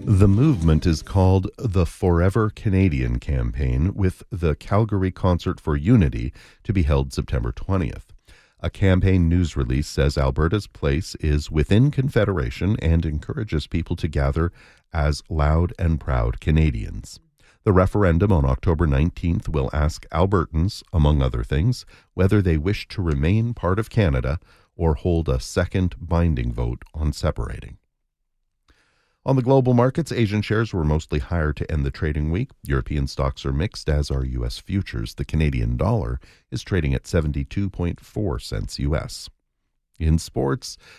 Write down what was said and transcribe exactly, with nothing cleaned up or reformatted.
The movement is called the Forever Canadian campaign, with the Calgary Concert for Unity to be held September twentieth. A campaign news release says Alberta's place is within Confederation and encourages people to gather as loud and proud Canadians. The referendum on October nineteenth will ask Albertans, among other things, whether they wish to remain part of Canada or hold a second binding vote on separating. On the global markets, Asian shares were mostly higher to end the trading week. European stocks are mixed, as are U S futures. The Canadian dollar is trading at seventy-two point four cents U S. In sports,